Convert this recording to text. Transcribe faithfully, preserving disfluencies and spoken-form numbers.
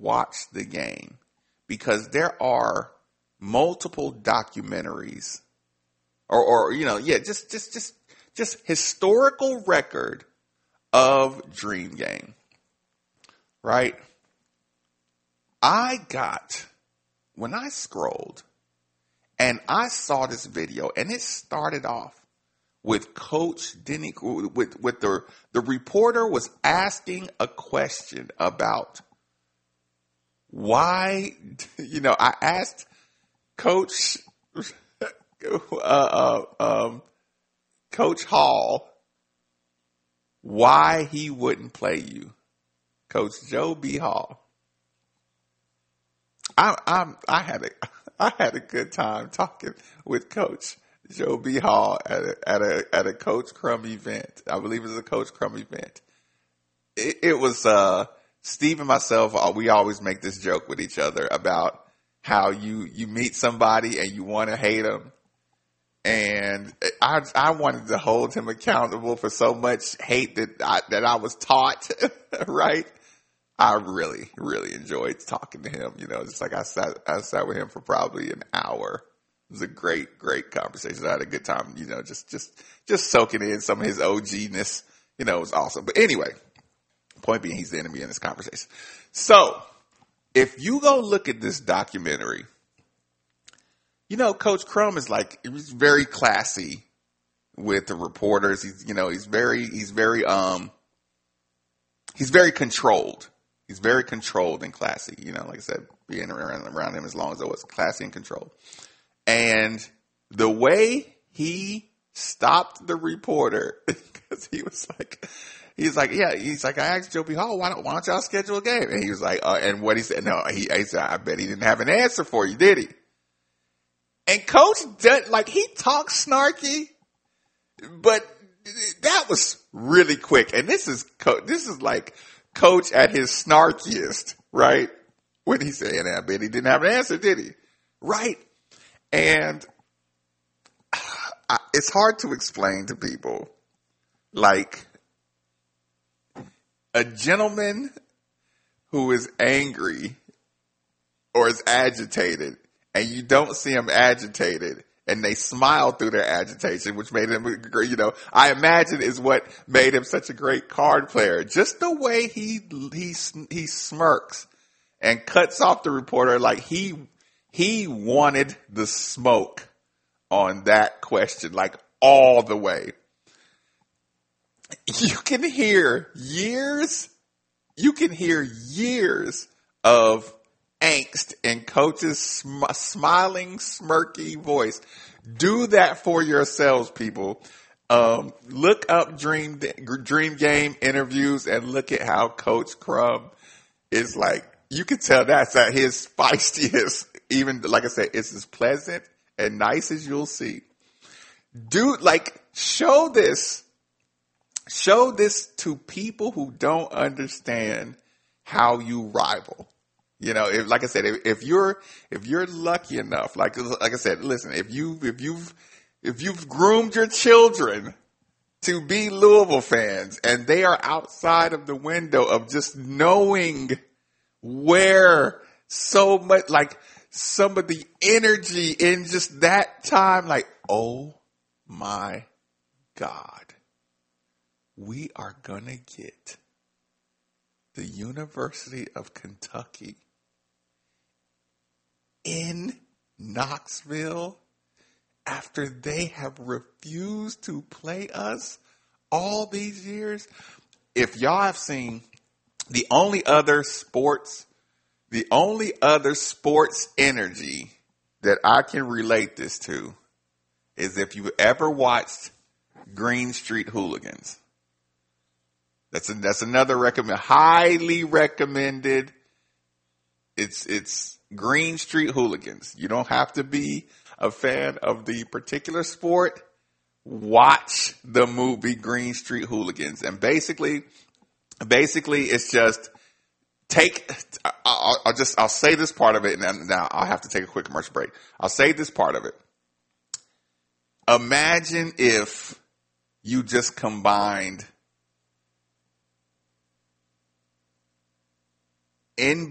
watch the game because there are multiple documentaries or, or you know, yeah, just, just, just, just historical record of Dream Game, right? I got, when I scrolled and I saw this video and it started off with Coach Denny, with, with the, the reporter was asking a question about why, you know, I asked Coach, uh, uh, um, Coach Hall why he wouldn't play you, Coach Joe B. Hall. I, I'm, I had a, I had a good time talking with Coach Joe B. Hall at a, at a, at a Coach Crum event. I believe it was a Coach Crum event. It, it was, uh, Steve and myself, uh, we always make this joke with each other about how you, you meet somebody and you want to hate them. And I, I wanted to hold him accountable for so much hate that I, that I was taught, right? I really, really enjoyed talking to him. You know, just like I sat, I sat with him for probably an hour. It was a great, great conversation. I had a good time, you know, just, just, just soaking in some of his O G-ness. You know, it was awesome. But anyway, point being, he's the enemy in this conversation. So if you go look at this documentary, you know, Coach Crum is like, he was very classy with the reporters. He's, you know, he's very, he's very, um, he's very controlled. He's very controlled and classy. You know, like I said, being around, around him as long as I was classy and controlled. And the way he stopped the reporter, because he was like, he's like, yeah, he's like, I asked Joe B. Hall, why don't, why don't y'all schedule a game? And he was like, uh, and what he said, no, he, he said, I bet he didn't have an answer for you, did he? And Coach, did, like, he talks snarky, but that was really quick. And this is, this is like Coach at his snarkiest, right? When he said, and I bet he didn't have an answer, did he? Right. And I, it's hard to explain to people, like, a gentleman who is angry or is agitated and you don't see him agitated and they smile through their agitation, which made him, you know, I imagine is what made him such a great card player. Just the way he, he, he smirks and cuts off the reporter like he, he wanted the smoke on that question, like all the way. You can hear years, you can hear years of angst in Coach's sm- smiling, smirky voice. Do that for yourselves, people. Um, look up Dream Dream Game interviews and look at how Coach Crum is like. You can tell that's at his feistiest. Even like I said, it's as pleasant and nice as you'll see. Dude, like show this. Show this to people who don't understand how you rival. You know, if, like I said, if, if you're, if you're lucky enough, like, like I said, listen, if you, if you've, if you've groomed your children to be Louisville fans and they are outside of the window of just knowing where so much, like some of the energy in just that time, like, oh my God. We are going to get the University of Kentucky in Knoxville after they have refused to play us all these years. If y'all have seen the only other sports, the only other sports energy that I can relate this to is if you've ever watched Green Street Hooligans. That's a, that's another recommend, highly recommended. It's, it's Green Street Hooligans. You don't have to be a fan of the particular sport. Watch the movie Green Street Hooligans. And basically, basically it's just take, I'll, I'll just, I'll say this part of it and now I'll have to take a quick commercial break. I'll say this part of it. Imagine if you just combined N B A